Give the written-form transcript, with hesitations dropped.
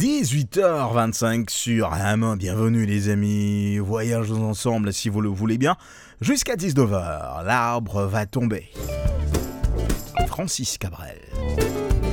18h25 sur AM. Bienvenue les amis, voyageons ensemble si vous le voulez bien. Jusqu'à 19h, l'arbre va tomber. Francis Cabrel.